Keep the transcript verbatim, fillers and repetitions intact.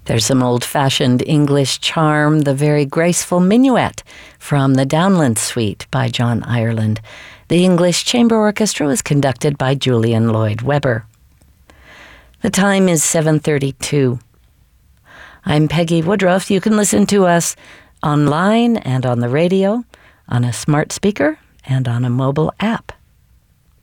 There's some old-fashioned English charm, the very graceful minuet from the Downland Suite by John Ireland. The English Chamber Orchestra was conducted by Julian Lloyd Webber. The time is seven thirty-two. I'm Peggy Woodruff. You can listen to us online and on the radio, on a smart speaker, and on a mobile app.